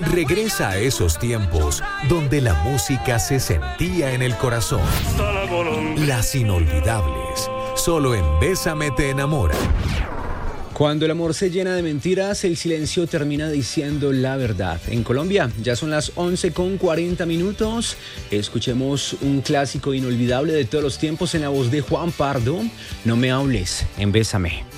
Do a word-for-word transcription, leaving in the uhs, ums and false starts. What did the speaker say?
Regresa a esos tiempos donde la música se sentía en el corazón. Las inolvidables. Solo en Bésame te enamora. Cuando el amor se llena de mentiras, el silencio termina diciendo la verdad. En Colombia ya son las once con cuarenta minutos. Escuchemos un clásico inolvidable de todos los tiempos en la voz de Juan Pardo. No me hables en Bésame.